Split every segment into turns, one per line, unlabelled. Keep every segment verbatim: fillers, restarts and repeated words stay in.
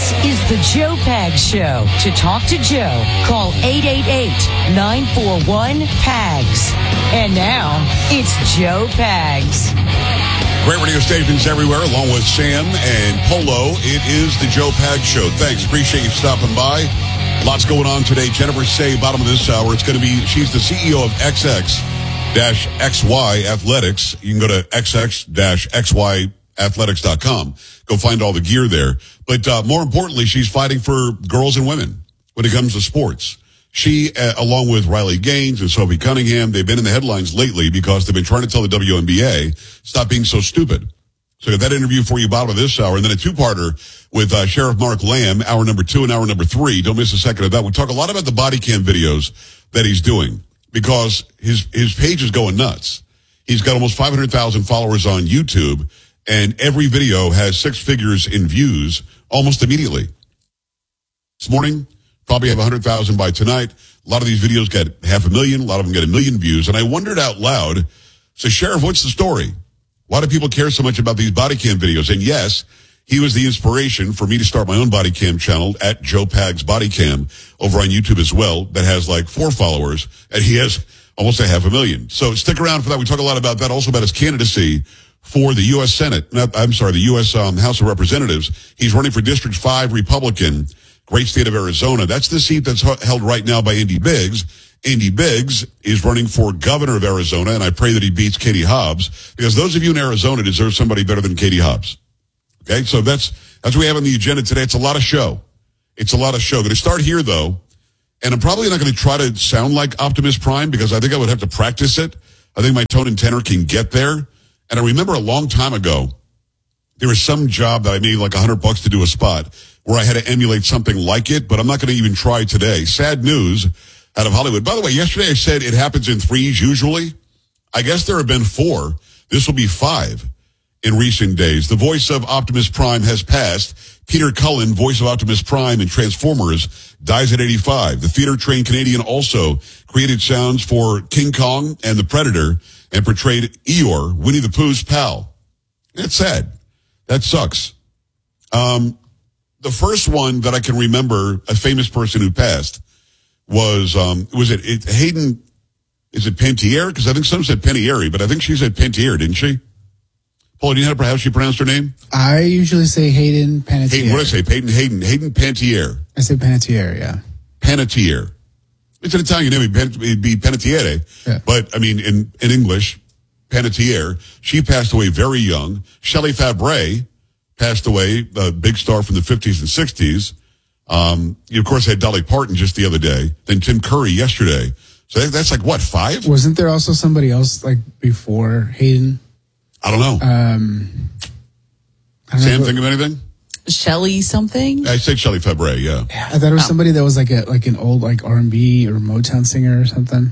This is the Joe Pags Show. To talk to Joe, call eight eight eight, nine four one, P A G S. And now, it's Joe Pags.
Great radio stations everywhere, along with Sam and Polo. It is the Joe Pags Show. Thanks. Appreciate you stopping by. Lots going on today. Jennifer Say, bottom of this hour, it's going to be, she's the C E O of X X X Y Athletics. You can go to X X X Y athletics dot com. Go find all the gear there. But uh, more importantly, she's fighting for girls and women when it comes to sports. She, uh, along with Riley Gaines and Sophie Cunningham, they've been in the headlines lately because they've been trying to tell the W N B A, stop being so stupid. So I got that interview for you bottom of this hour, and then a two-parter with uh, Sheriff Mark Lamb, hour number two and hour number three. Don't miss a second of that. We talk a lot about the body cam videos that he's doing because his his page is going nuts. He's got almost five hundred thousand followers on YouTube, and every video has six figures in views almost immediately. This morning, probably have one hundred thousand by tonight. A lot of these videos get half a million. A lot of them get a million views. And I wondered out loud, so Sheriff, what's the story? Why do people care so much about these body cam videos? And yes, he was the inspiration for me to start my own body cam channel at Joe Pags Body Cam over on YouTube as well that has like four followers, and he has almost a half a million. So stick around for that. We talk a lot about that, also about his candidacy for the U S Senate. Not, I'm sorry, the U S Um, House of Representatives. He's running for District five Republican, great state of Arizona. That's the seat that's held right now by Andy Biggs. Andy Biggs is running for governor of Arizona, and I pray that he beats Katie Hobbs, because those of you in Arizona deserve somebody better than Katie Hobbs. Okay, so that's that's what we have on the agenda today. It's a lot of show. It's a lot of show. Going to start here, though, and I'm probably not going to try to sound like Optimus Prime, because I think I would have to practice it. I think my tone and tenor can get there. And I remember a long time ago, there was some job that I made like a hundred bucks to do a spot where I had to emulate something like it, but I'm not going to even try today. Sad news out of Hollywood. By the way, yesterday I said it happens in threes usually. I guess there have been four. This will be five in recent days. The voice of Optimus Prime has passed. Peter Cullen, voice of Optimus Prime in Transformers, dies at eighty-five. The theater-trained Canadian also created sounds for King Kong and the Predator and portrayed Eeyore, Winnie the Pooh's pal. That's sad. That sucks. Um, the first one that I can remember, a famous person who passed, was, um, was it, it Hayden, is it Panettiere? Because I think some said Panettiere, but I think she said Panettiere, didn't she? Paul, do you know how she pronounced her name?
I usually say Hayden Panettiere.
Hayden, what did I say? Peyton, Hayden, Hayden Panettiere.
I say Panettiere, yeah.
Panettiere. It's an Italian name, it'd be Panettiere. Yeah. But, I mean, in, in English, Panettiere. She passed away very young. Shelley Fabre passed away, a big star from the fifties and sixties. Um, you, of course, had Dolly Parton just the other day. Then Tim Curry yesterday. So that, that's like, what, five?
Wasn't there also somebody else, like, before Hayden?
I don't know.
Um, I don't
Sam,
know,
think of anything?
Shelley something?
I said Shelley Fabre, yeah.
yeah. I thought it was oh. somebody that was like a like an old like R and B or Motown singer or something.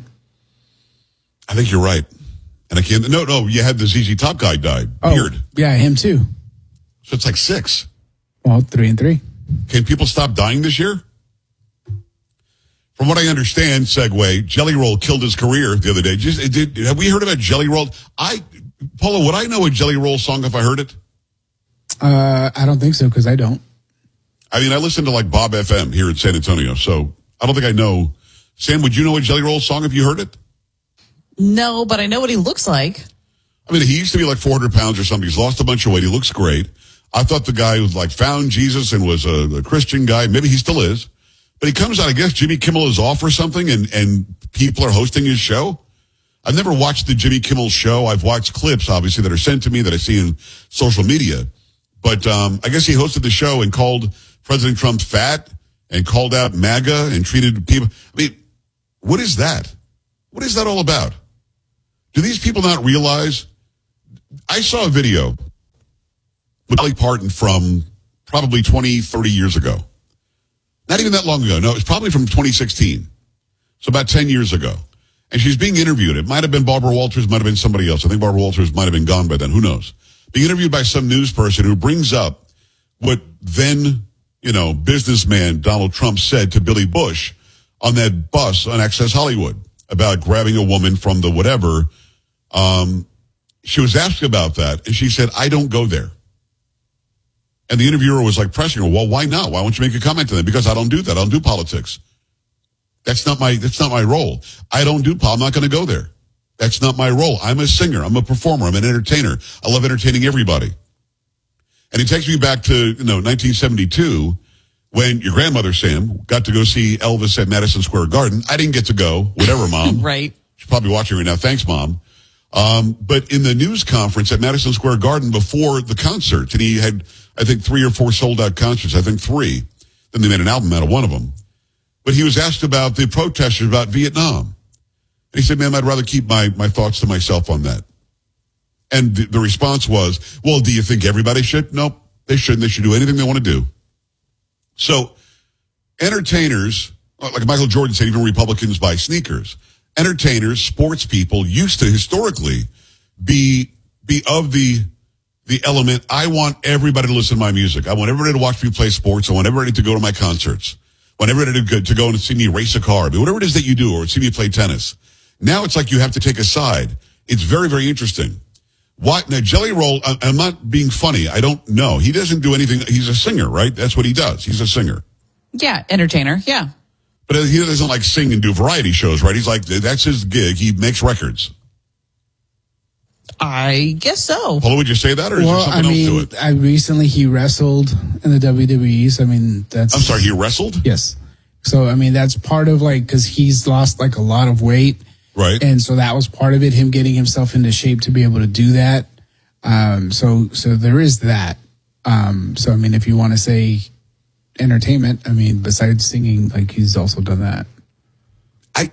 I think you're right. And I can't, no, no, you had the Z Z Top guy died.
Oh,
Beard.
Yeah, him too.
So it's like six.
Well, three and three.
Can people stop dying this year? From what I understand, segue, Jelly Roll killed his career the other day. Just, did, have we heard about Jelly Roll? I, Paula, would I know a Jelly Roll song if I heard it?
Uh, I don't think so, because I don't.
I mean, I listen to like Bob F M here in San Antonio, so I don't think I know. Sam, would you know a Jelly Roll song if you heard it?
No, but I know what he looks like.
I mean, he used to be like four hundred pounds or something. He's lost a bunch of weight. He looks great. I thought the guy was like found Jesus and was a, a Christian guy. Maybe he still is. But he comes out, I guess Jimmy Kimmel is off or something, and, and people are hosting his show. I've never watched the Jimmy Kimmel show. I've watched clips, obviously, that are sent to me that I see in social media. But um, I guess he hosted the show and called President Trump fat and called out MAGA and treated people. I mean, what is that? What is that all about? Do these people not realize? I saw a video with Dolly Parton from probably twenty, thirty years ago. Not even that long ago. No, it's probably from twenty sixteen. So about ten years ago. And she's being interviewed. It might have been Barbara Walters, might have been somebody else. I think Barbara Walters might have been gone by then. Who knows? Being interviewed by some news person who brings up what then, you know, businessman Donald Trump said to Billy Bush on that bus on Access Hollywood about grabbing a woman from the whatever. Um, she was asked about that, and she said, I don't go there. And the interviewer was like pressing her, well, why not? Why won't you make a comment on that? Because I don't do that. I don't do politics. That's not my, that's not my role. I don't do, I'm not going to go there. That's not my role. I'm a singer. I'm a performer. I'm an entertainer. I love entertaining everybody. And it takes me back to, you know, nineteen seventy-two when your grandmother, Sam, got to go see Elvis at Madison Square Garden. I didn't get to go. Whatever, Mom.
Right.
She's probably watching right now. Thanks, Mom. Um, but in the news conference at Madison Square Garden before the concert, and he had, I think, three or four sold-out concerts. I think three. Then they made an album out of one of them. But he was asked about the protesters about Vietnam. And he said, ma'am, I'd rather keep my, my thoughts to myself on that. And the, the response was, well, do you think everybody should? Nope, they shouldn't. They should do anything they want to do. So entertainers, like Michael Jordan said, even Republicans buy sneakers. Entertainers, sports people used to historically be be of the the element, I want everybody to listen to my music. I want everybody to watch me play sports. I want everybody to go to my concerts. I want everybody to go, to go and see me race a car. But whatever it is that you do, or see me play tennis. Now it's like you have to take a side. It's very, very interesting. What now, Jelly Roll, I, I'm not being funny. I don't know. He doesn't do anything. He's a singer, right? That's what he does. He's a singer.
Yeah, entertainer. Yeah.
But he doesn't like sing and do variety shows, right? He's like, that's his gig. He makes records.
I guess so.
Paula, would you say that, or is
well,
there something
I mean,
else to it?
I recently he wrestled in the W W E. So I mean, that's.
I'm sorry, he wrestled?
Yes. So I mean, that's part of like because he's lost like a lot of weight,
right?
And so that was part of it. Him getting himself into shape to be able to do that. Um. So so there is that. Um. So I mean, if you want to say entertainment, I mean, besides singing, like he's also done that.
I.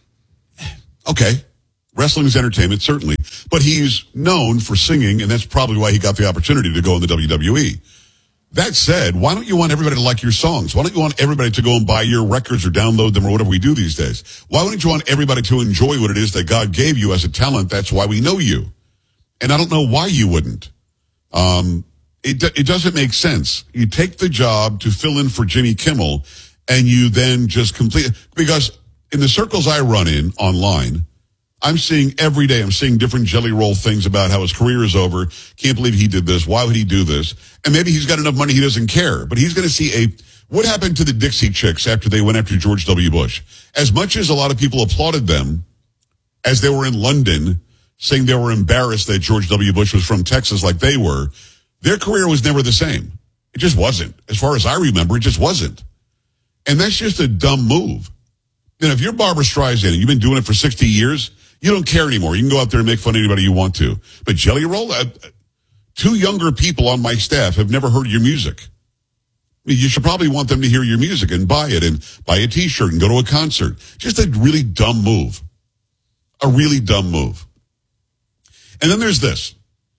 Okay. Wrestling is entertainment, certainly. But he's known for singing, and that's probably why he got the opportunity to go in the W W E. That said, why don't you want everybody to like your songs? Why don't you want everybody to go and buy your records or download them or whatever we do these days? Why wouldn't you want everybody to enjoy what it is that God gave you as a talent? That's why we know you. And I don't know why you wouldn't. Um, it, it doesn't make sense. You take the job to fill in for Jimmy Kimmel, and you then just complete, because in the circles I run in online, I'm seeing every day, I'm seeing different Jelly Roll things about how his career is over. Can't believe he did this. Why would he do this? And maybe he's got enough money he doesn't care. But he's going to see a, what happened to the Dixie Chicks after they went after George W. Bush? As much as a lot of people applauded them as they were in London saying they were embarrassed that George W. Bush was from Texas like they were, their career was never the same. It just wasn't. As far as I remember, it just wasn't. And that's just a dumb move. You know, if you're Barbra Streisand and you've been doing it for sixty years, you don't care anymore. You can go out there and make fun of anybody you want to. But Jelly Roll, uh, two younger people on my staff have never heard your music. I mean, you should probably want them to hear your music and buy it and buy a T-shirt and go to a concert. Just a really dumb move. A really dumb move. And then there's this.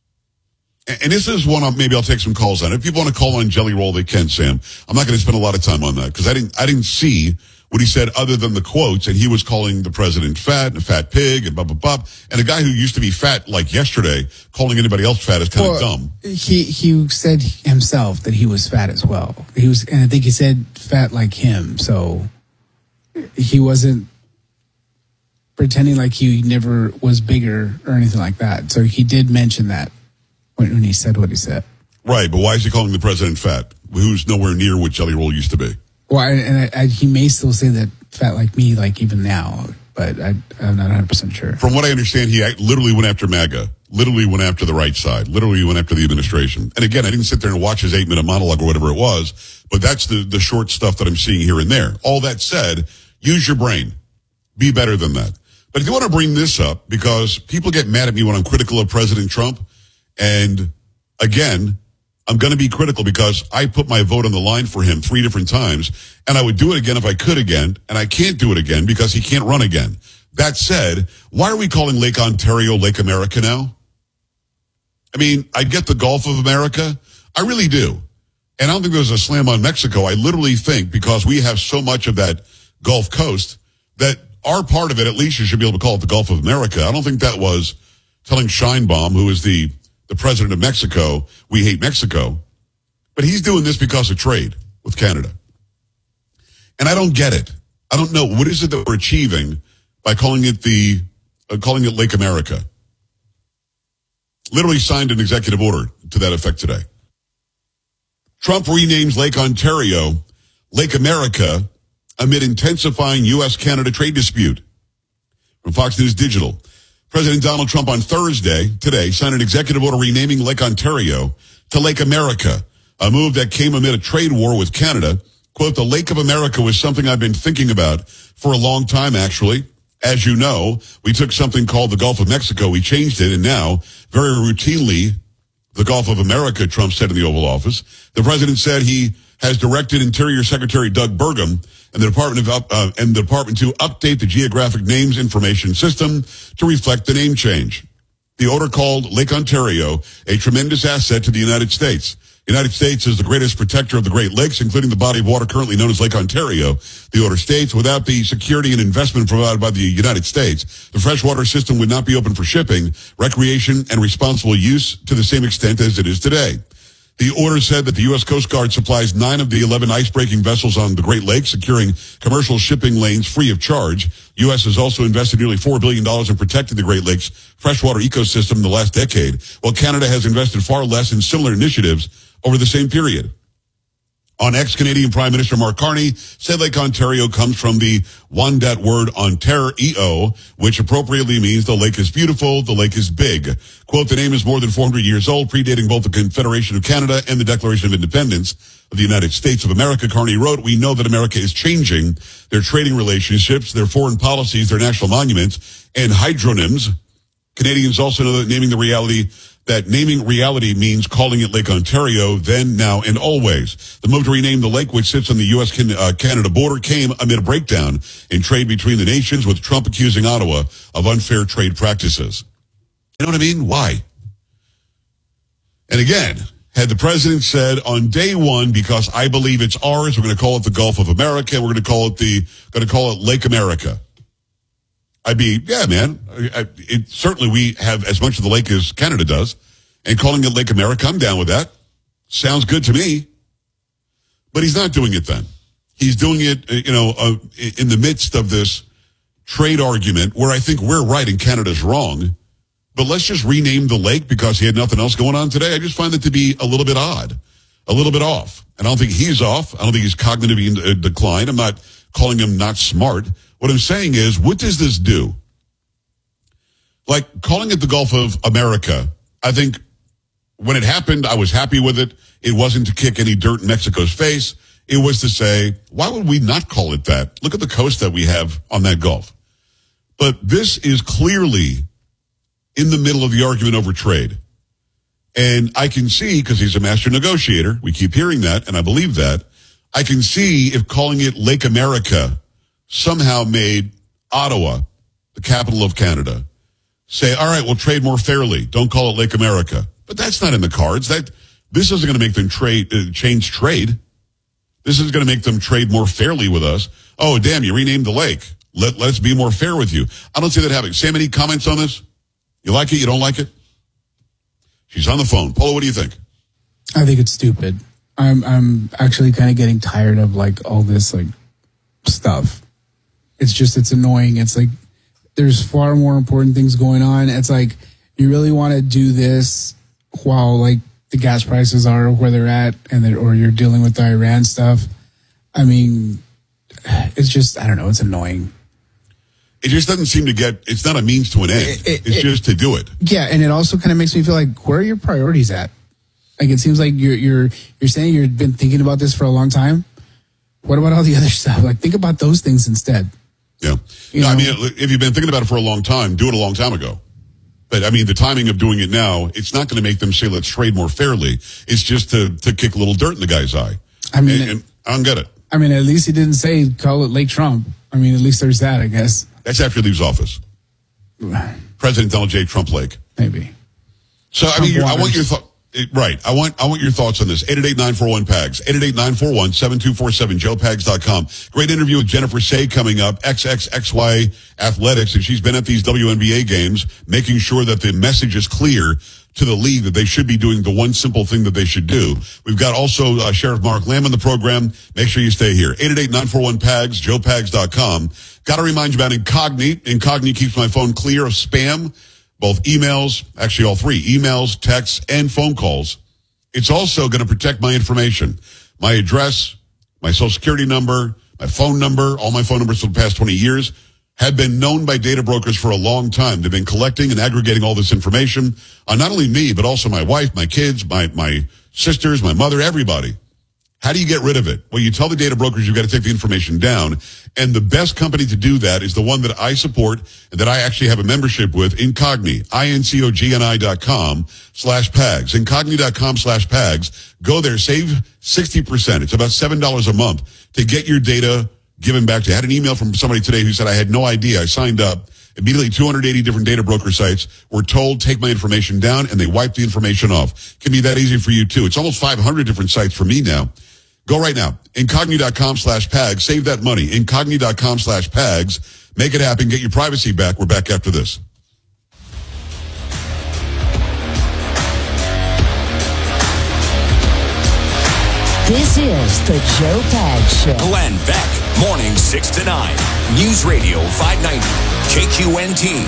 And this is one, maybe I'll take some calls on. If people want to call on Jelly Roll, they can, Sam. I'm not going to spend a lot of time on that because I didn't, I didn't see what he said other than the quotes, and he was calling the president fat and a fat pig and blah, blah, blah. And a guy who used to be fat like yesterday, calling anybody else fat is kind of
Well,
dumb.
He he said himself that he was fat as well. He was, and I think he said fat like him. So he wasn't pretending like he never was bigger or anything like that. So he did mention that when, when he said what he said.
Right, but why is he calling the president fat? Who's nowhere near what Jelly Roll used to be.
Well, I, and I, I, he may still say that fat like me, like even now, but I, I'm not one hundred percent sure.
From what I understand, he literally went after MAGA, literally went after the right side, literally went after the administration. And again, I didn't sit there and watch his eight-minute monologue or whatever it was, but that's the, the short stuff that I'm seeing here and there. All that said, use your brain. Be better than that. But if you want to bring this up, because people get mad at me when I'm critical of President Trump, and again, I'm going to be critical because I put my vote on the line for him three different times, and I would do it again if I could again, and I can't do it again because he can't run again. That said, why are we calling Lake Ontario Lake America now? I mean, I get the Gulf of America. I really do. And I don't think there's a slam on Mexico. I literally think because we have so much of that Gulf Coast that our part of it, at least you should be able to call it the Gulf of America. I don't think that was telling Sheinbaum, who is the the president of Mexico, we hate Mexico. But he's doing this because of trade with Canada. And I don't get it. I don't know. What is it that we're achieving by calling it the, uh, calling it Lake America? Literally signed an executive order to that effect today. Trump renames Lake Ontario Lake America amid intensifying U S Canada trade dispute. From Fox News Digital, President Donald Trump on Thursday, today, signed an executive order renaming Lake Ontario to Lake America, a move that came amid a trade war with Canada. Quote, the Lake of America was something I've been thinking about for a long time, actually. As you know, we took something called the Gulf of Mexico, we changed it, and now, very routinely, the Gulf of America, Trump said in the Oval Office. The president said he has directed Interior Secretary Doug Burgum and the Department of uh, and the department to update the geographic names information system to reflect the name change. The order called Lake Ontario a tremendous asset to the United States. The United States is the greatest protector of the Great Lakes, including the body of water currently known as Lake Ontario. The order states, without the security and investment provided by the United States, the freshwater system would not be open for shipping, recreation, and responsible use to the same extent as it is today. The order said that the U S Coast Guard supplies nine of the eleven ice-breaking vessels on the Great Lakes, securing commercial shipping lanes free of charge. U S has also invested nearly four billion dollars in protecting the Great Lakes freshwater ecosystem in the last decade, while Canada has invested far less in similar initiatives over the same period. On X, Canadian Prime Minister Mark Carney said Lake Ontario comes from the Wendat word Ontario, which appropriately means the lake is beautiful, the lake is big. Quote, the name is more than four hundred years old, predating both the Confederation of Canada and the Declaration of Independence of the United States of America. Carney wrote, we know that America is changing their trading relationships, their foreign policies, their national monuments, and hydronyms. Canadians also know that naming the reality that naming reality means calling it Lake Ontario, then, now, and always. The move to rename the lake, which sits on the U S Canada border, came amid a breakdown in trade between the nations, with Trump accusing Ottawa of unfair trade practices. You know what I mean? Why? And again, had the president said on day one, because I believe it's ours, we're going to call it the Gulf of America, we're going to call it the, going to call it Lake America. I'd be, yeah, man. I, I, it, certainly we have as much of the lake as Canada does. And calling it Lake America, I'm down with that. Sounds good to me. But he's not doing it then. He's doing it, you know, uh, in the midst of this trade argument where I think we're right and Canada's wrong. But let's just rename the lake because he had nothing else going on today. I just find that to be a little bit odd, a little bit off. And I don't think he's off. I don't think he's cognitively in decline. I'm not calling him not smart. What I'm saying is, what does this do? Like, calling it the Gulf of America, I think when it happened, I was happy with it. It wasn't to kick any dirt in Mexico's face. It was to say, why would we not call it that? Look at the coast that we have on that Gulf. But this is clearly in the middle of the argument over trade. And I can see, because he's a master negotiator, we keep hearing that, and I believe that, I can see if calling it Lake America somehow made Ottawa, the capital of Canada, say, all right, we'll trade more fairly. Don't call it Lake America. But that's not in the cards. That This isn't going to make them trade uh, change trade. This is going to make them trade more fairly with us. Oh, damn, you renamed the lake. Let, let's be more fair with you. I don't see that happening. Sam, any comments on this? You like it? You don't like it? She's on the phone. Polo, what do you think?
I think it's stupid. I'm I'm actually kind of getting tired of like all this like stuff. It's just, it's annoying. It's like, there's far more important things going on. It's like, you really want to do this while like the gas prices are where they're at, and then, or you're dealing with the Iran stuff. I mean, it's just, I don't know. It's annoying.
It just doesn't seem to get, it's not a means to an end. It, it, it's it, just to do it.
Yeah. And it also kind of makes me feel like, where are your priorities at? Like, it seems like you're, you're, you're saying you've been thinking about this for a long time. What about all the other stuff? Like, think about those things instead.
Yeah. No, I mean, if you've been thinking about it for a long time, do it a long time ago. But, I mean, the timing of doing it now, it's not going to make them say, let's trade more fairly. It's just to, to kick a little dirt in the guy's eye.
I mean,
and, and I don't get it.
I mean, at least he didn't say, call it Lake Trump. I mean, at least there's that, I guess.
That's after he leaves office. President Donald J. Trump Lake.
Maybe.
So, Trump I mean, I want your thought. Right. I want I want your thoughts on this. eight eight eight, nine four one, P A G S. eight eight eight, nine four one, seven two four seven, joe pags dot com. Great interview with Jennifer Say coming up, X X X Y Athletics, and she's been at these W N B A games, making sure that the message is clear to the league that they should be doing the one simple thing that they should do. We've got also uh, Sheriff Mark Lamb on the program. Make sure you stay here. eight eight eight, nine four one, P A G S, joe pags dot com. Got to remind you about Incognito. Incognito keeps my phone clear of spam, both emails, actually all three, emails, texts, and phone calls. It's also going to protect my information, my address, my social security number, my phone number. All my phone numbers for the past twenty years have been known by data brokers for a long time. They've been collecting and aggregating all this information on not only me, but also my wife, my kids, my, my sisters, my mother, everybody. How do you get rid of it? Well, you tell the data brokers you've got to take the information down. And the best company to do that is the one that I support and that I actually have a membership with, Incogni, I-N-C-O-G-N-I dot com slash PAGS. Incogni dot com slash PAGS. Go there, save sixty percent. It's about seven dollars a month to get your data given back to you. I had an email from somebody today who said, I had no idea. I signed up. Immediately, two hundred eighty different data broker sites were told, take my information down, and they wiped the information off. It can be that easy for you, too. It's almost five hundred different sites for me now. Go right now. Incogni dot com slash PAGS. Save that money. Incogni dot com slash PAGS. Make it happen. Get your privacy back. We're back after this.
This is the Joe Pags Show.
Glenn Beck, morning six to nine. News Radio five ninety, K Q N T.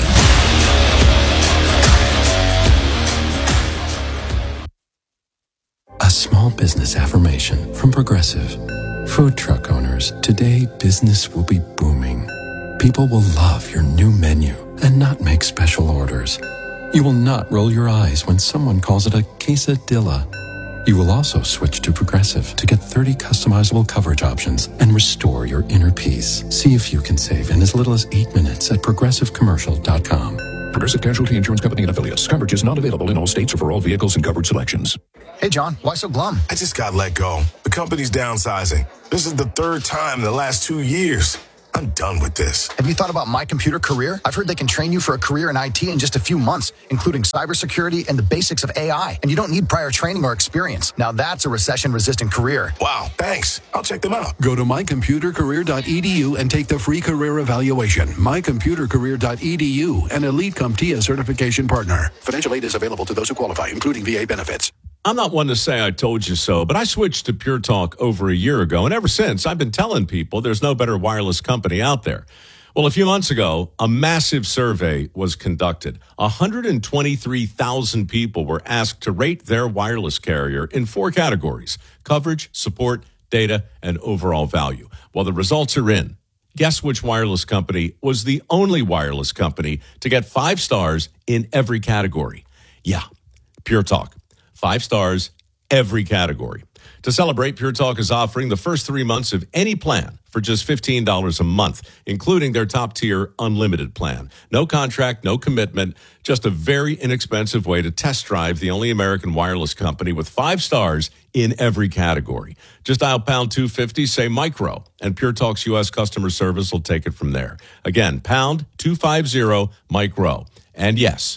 A small business affirmation from Progressive. Food truck owners, today business will be booming. People will love your new menu and not make special orders. You will not roll your eyes when someone calls it a quesadilla. You will also switch to Progressive to get thirty customizable coverage options and restore your inner peace. See if you can save in as little as eight minutes at progressive commercial dot com.
Progressive Casualty Insurance Company and affiliates. Coverage is not available in all states or for all vehicles and coverage selections.
Hey, John, why so glum?
I just got let go. The company's downsizing. This is the third time in the last two years. I'm done with this.
Have you thought about My Computer Career? I've heard they can train you for a career in I T in just a few months, including cybersecurity and the basics of A I. And you don't need prior training or experience. Now that's a recession-resistant career.
Wow, thanks. I'll check them out.
Go to my computer career dot e d u and take the free career evaluation. my computer career dot e d u, an Elite CompTIA certification partner. Financial aid is available to those who qualify, including V A benefits.
I'm not one to say I told you so, but I switched to Pure Talk over a year ago, and ever since, I've been telling people there's no better wireless company out there. Well, a few months ago, a massive survey was conducted. one hundred twenty-three thousand people were asked to rate their wireless carrier in four categories: coverage, support, data, and overall value. Well, the results are in. Guess which wireless company was the only wireless company to get five stars in every category? Yeah, Pure Talk. Five stars, every category. To celebrate, Pure Talk is offering the first three months of any plan for just fifteen dollars a month, including their top-tier unlimited plan. No contract, no commitment, just a very inexpensive way to test drive the only American wireless company with five stars in every category. Just dial pound two fifty, say micro, and Pure Talk's U S customer service will take it from there. Again, pound two fifty, micro. And yes,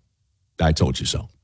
I told you so.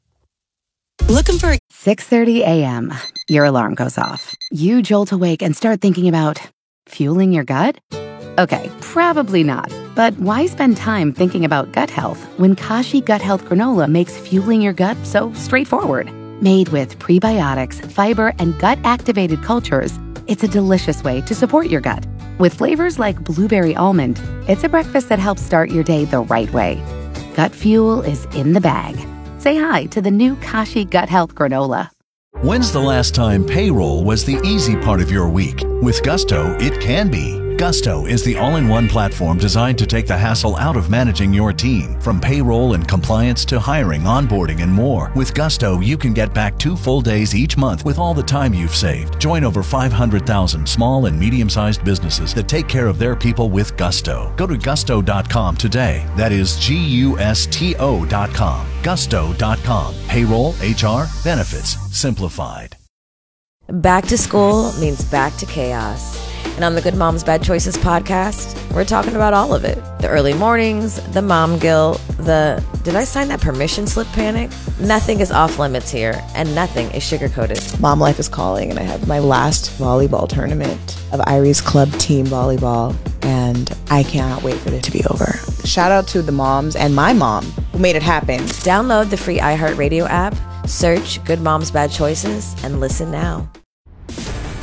Looking for six thirty a.m. Your alarm goes off. You jolt awake and start thinking about fueling your gut? Okay, probably not. But why spend time thinking about gut health when Kashi Gut Health Granola makes fueling your gut so straightforward? Made with prebiotics, fiber, and gut-activated cultures, it's a delicious way to support your gut. With flavors like blueberry almond, it's a breakfast that helps start your day the right way. Gut fuel is in the bag. Say hi to the new Kashi Gut Health Granola.
When's the last time payroll was the easy part of your week? With Gusto, it can be. Gusto is the all-in-one platform designed to take the hassle out of managing your team. From payroll and compliance to hiring, onboarding, and more. With Gusto, you can get back two full days each month with all the time you've saved. Join over five hundred thousand small and medium-sized businesses that take care of their people with Gusto. Go to gusto dot com today. That is G U S T O dot com. gusto dot com. Payroll, H R, benefits, simplified.
Back to school means back to chaos. And on the Good Moms Bad Choices podcast, we're talking about all of it. The early mornings, the mom guilt, the did I sign that permission slip panic? Nothing is off limits here, and nothing is sugar-coated.
Mom life is calling, and I have my last volleyball tournament of Irie's club team volleyball, and I cannot wait for it to be over. Shout out to the moms and my mom who made it happen.
Download the free iHeartRadio app, search Good Moms Bad Choices, and listen now.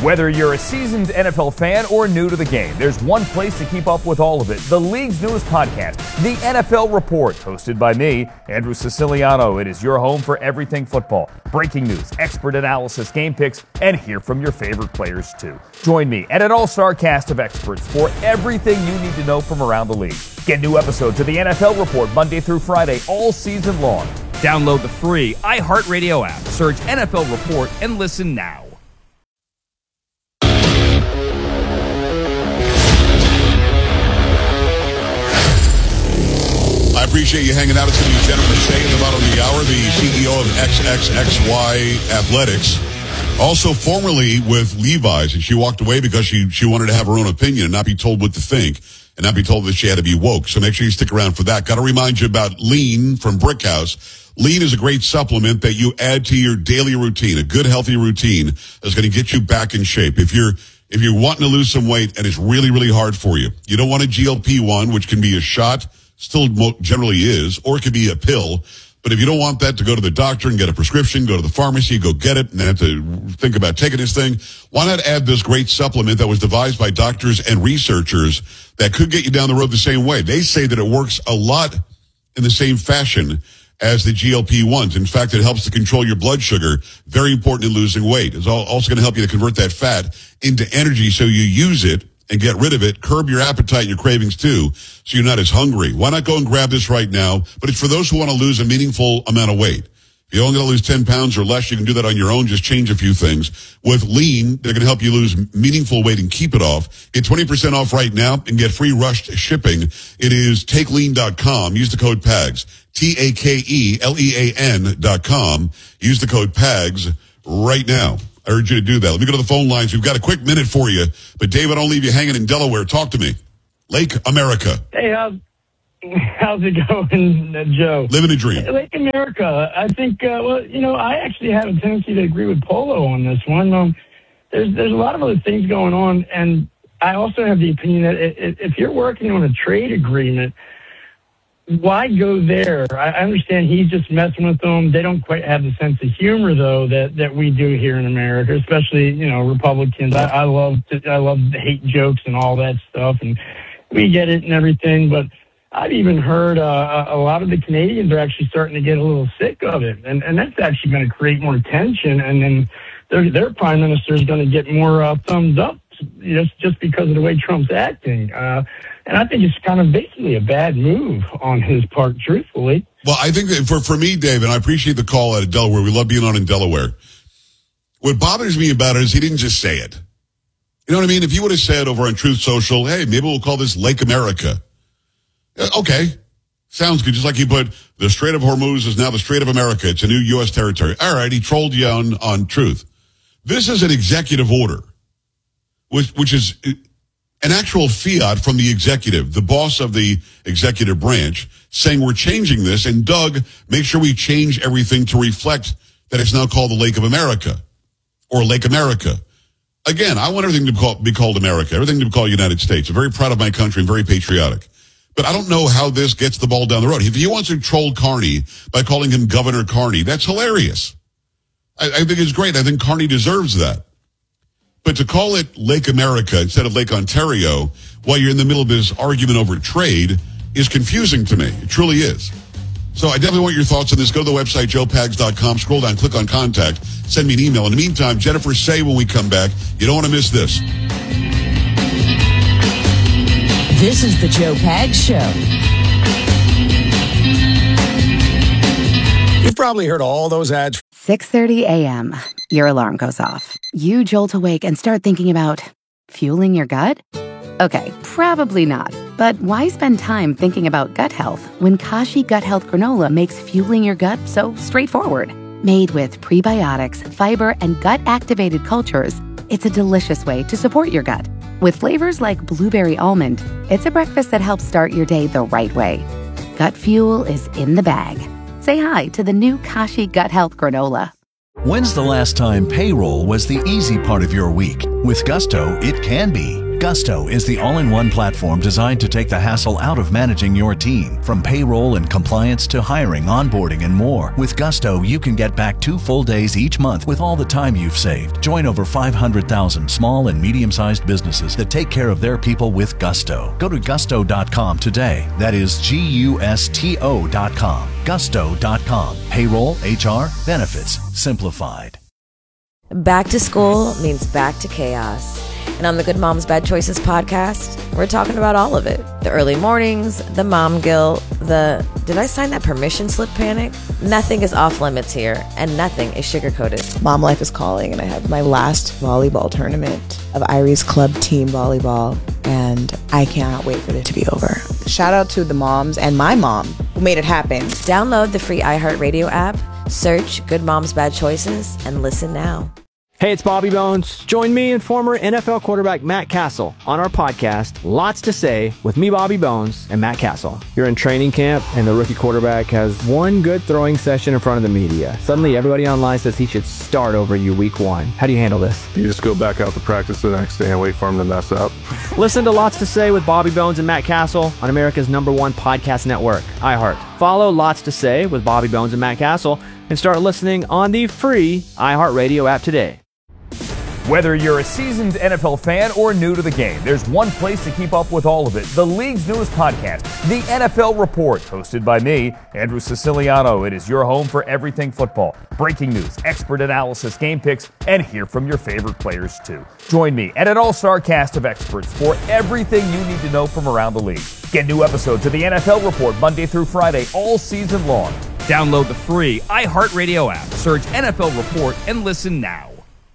Whether you're a seasoned N F L fan or new to the game, there's one place to keep up with all of it. The league's newest podcast, The N F L Report, hosted by me, Andrew Siciliano. It is your home for everything football. Breaking news, expert analysis, game picks, and hear from your favorite players too. Join me and an all-star cast of experts for everything you need to know from around the league. Get new episodes of The N F L Report Monday through Friday all season long. Download the free iHeartRadio app, search N F L Report, and listen now.
I appreciate you hanging out. It's going to be Jennifer Say in the bottom of the hour, the C E O of X X X Y Athletics. Also formerly with Levi's, and she walked away because she, she wanted to have her own opinion and not be told what to think and not be told that she had to be woke. So make sure you stick around for that. Got to remind you about Lean from Brickhouse. Lean is a great supplement that you add to your daily routine. A good, healthy routine is going to get you back in shape. If you're if you're wanting to lose some weight and it's really, really hard for you, you don't want a G L P one, which can be a shot, still generally is, or it could be a pill. But if you don't want that, to go to the doctor and get a prescription, go to the pharmacy, go get it, and then have to think about taking this thing, why not add this great supplement that was devised by doctors and researchers that could get you down the road the same way? They say that it works a lot in the same fashion as the G L P ones. In fact, it helps to control your blood sugar. Very important in losing weight. It's also going to help you to convert that fat into energy so you use it and get rid of it, curb your appetite and your cravings too, so you're not as hungry. Why not go and grab this right now? But it's for those who want to lose a meaningful amount of weight. If you only going to lose ten pounds or less, you can do that on your own. Just change a few things. With Lean, they're going to help you lose meaningful weight and keep it off. Get twenty percent off right now and get free rushed shipping. It is take lean dot com. Use the code PAGS. T A K E L E A N dot com. Use the code PAGS right now. I urge you to do that. Let me go to the phone lines. We've got a quick minute for you. But, David, I'll leave you hanging in Delaware. Talk to me. Lake America.
Hey, how's, how's it going, Joe?
Living a dream.
Lake America, I think, uh, well, you know, I actually have a tendency to agree with Polo on this one. Um, there's, there's a lot of other things going on, and I also have the opinion that if you're working on a trade agreement, why go there? I understand he's just messing with them. They don't quite have the sense of humor, though, that, that we do here in America, especially, you know, Republicans. I, I love to, I love the hate jokes and all that stuff, and we get it and everything. But I've even heard uh, a lot of the Canadians are actually starting to get a little sick of it, and, and that's actually going to create more tension, and then their, their prime minister is going to get more uh, thumbs up just, just because of the way Trump's acting. Uh And I think it's kind of basically a bad move on his part, truthfully.
Well, I think that for, for me, Dave, and I appreciate the call out of Delaware. We love being on in Delaware. What bothers me about it is he didn't just say it. You know what I mean? If he would have said over on Truth Social, hey, maybe we'll call this Lake America. Okay. Sounds good. Just like he put the Strait of Hormuz is now the Strait of America. It's a new U S territory. All right. He trolled you on, on Truth. This is an executive order, which, which is an actual fiat from the executive, the boss of the executive branch, saying we're changing this. And Doug, make sure we change everything to reflect that it's now called the Lake of America or Lake America. Again, I want everything to call, be called America, everything to be called United States. I'm very proud of my country and very patriotic. But I don't know how this gets the ball down the road. If he wants to troll Carney by calling him Governor Carney, that's hilarious. I, I think it's great. I think Carney deserves that. But to call it Lake America instead of Lake Ontario while you're in the middle of this argument over trade is confusing to me. It truly is. So I definitely want your thoughts on this. Go to the website, joe pags dot com. Scroll down, click on contact. Send me an email. In the meantime, Jennifer Say when we come back. You don't want to miss this.
This is the Joe Pags Show.
You've probably heard all those ads.
six thirty a.m. Your alarm goes off. You jolt awake and start thinking about fueling your gut? Okay, probably not. But why spend time thinking about gut health when Kashi Gut Health Granola makes fueling your gut so straightforward? Made with prebiotics, fiber, and gut-activated cultures, it's a delicious way to support your gut. With flavors like blueberry almond, it's a breakfast that helps start your day the right way. Gut fuel is in the bag. Say hi to the new Kashi Gut Health Granola.
When's the last time payroll was the easy part of your week? With Gusto, it can be. Gusto is the all-in-one platform designed to take the hassle out of managing your team. From payroll and compliance to hiring, onboarding, and more. With Gusto, you can get back two full days each month with all the time you've saved. Join over five hundred thousand small and medium-sized businesses that take care of their people with Gusto. Go to gusto dot com today. That is G U S T O dot com. gusto dot com. Payroll, H R, benefits, simplified.
Back to school means back to chaos. And on the Good Moms Bad Choices podcast, we're talking about all of it. The early mornings, the mom guilt, the did I sign that permission slip panic? Nothing is off limits here, and nothing is sugarcoated.
Mom life is calling, and I have my last volleyball tournament of Iris Club Team Volleyball, and I cannot wait for it to be over. Shout out to the moms and my mom who made it happen.
Download the free iHeartRadio app, search Good Moms Bad Choices, and listen now.
Hey, it's Bobby Bones. Join me and former N F L quarterback Matt Castle on our podcast, Lots to Say, with me, Bobby Bones, and Matt Castle. You're in training camp, and the rookie quarterback has one good throwing session in front of the media. Suddenly, everybody online says he should start over you week one. How do you handle this?
You just go back out to practice the next day and wait for him to mess up.
Listen to Lots to Say with Bobby Bones and Matt Castle on America's number one podcast network, iHeart. Follow Lots to Say with Bobby Bones and Matt Castle and start listening on the free iHeartRadio app today.
Whether you're a seasoned N F L fan or new to the game, there's one place to keep up with all of it. The league's newest podcast, The N F L Report, hosted by me, Andrew Siciliano. It is your home for everything football. Breaking news, expert analysis, game picks, and hear from your favorite players too. Join me and an all-star cast of experts for everything you need to know from around the league. Get new episodes of The N F L Report Monday through Friday all season long. Download the free iHeartRadio app, search N F L Report, and listen now.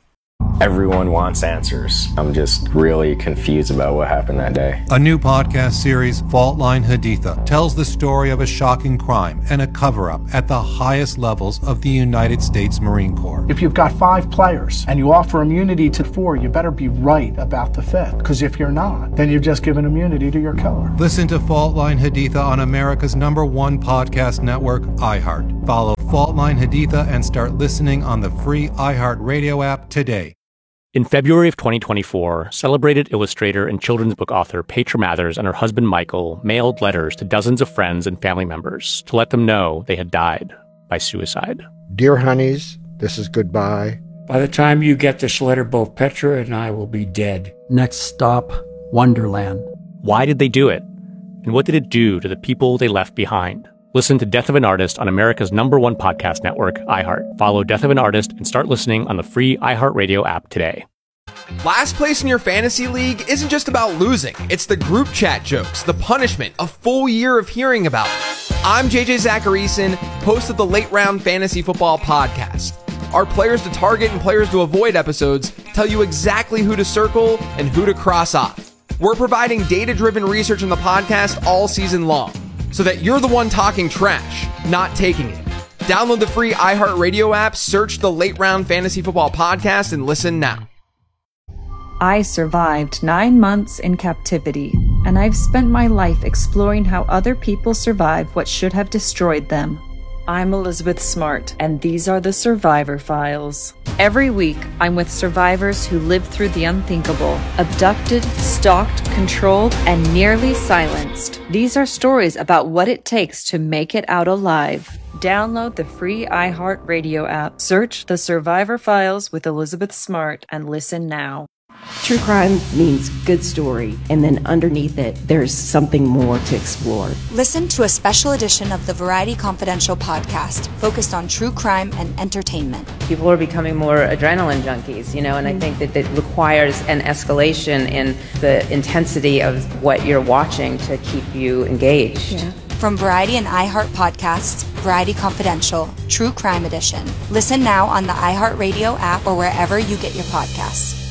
Everyone wants answers. I'm just really confused about what happened that day.
A new podcast series, Fault Line Haditha, tells the story of a shocking crime and a cover-up at the highest levels of the United States Marine Corps.
If you've got five players and you offer immunity to four, you better be right about the fifth. Because if you're not, then you've just given immunity to your killer.
Listen to Fault Line Haditha on America's number one podcast network, iHeart. Follow Fault Line Haditha and start listening on the free iHeartRadio app today.
In February of twenty twenty-four, celebrated illustrator and children's book author Petra Mathers and her husband Michael mailed letters to dozens of friends and family members to let them know they had died by suicide.
Dear honeys, this is goodbye.
By the time you get this letter, both Petra and I will be dead.
Next stop, Wonderland.
Why did they do it? And what did it do to the people they left behind? Listen to Death of an Artist on America's number one podcast network, iHeart. Follow Death of an Artist and start listening on the free iHeartRadio app today.
Last place in your fantasy league isn't just about losing. It's the group chat jokes, the punishment, a full year of hearing about it. I'm J J Zacharyson, host of the Late Round Fantasy Football Podcast. Our players to target and players to avoid episodes tell you exactly who to circle and who to cross off. We're providing data-driven research in the podcast all season long, so that you're the one talking trash, not taking it. Download the free iHeartRadio app, search the Late Round Fantasy Football Podcast, and listen now.
I survived nine months in captivity, and I've spent my life exploring how other people survived what should have destroyed them. I'm Elizabeth Smart, and these are the Survivor Files. Every week, I'm with survivors who lived through the unthinkable, abducted, stalked, controlled, and nearly silenced. These are stories about what it takes to make it out alive. Download the free iHeartRadio app, search The Survivor Files with Elizabeth Smart, and listen now.
True crime means good story, and then underneath it, there's something more to explore.
Listen to a special edition of the Variety Confidential podcast focused on true crime and entertainment.
People are becoming more adrenaline junkies, you know, and I think that it requires an escalation in the intensity of what you're watching to keep you engaged.
Yeah. From Variety and iHeart podcasts, Variety Confidential, True Crime Edition. Listen now on the iHeartRadio app or wherever you get your podcasts.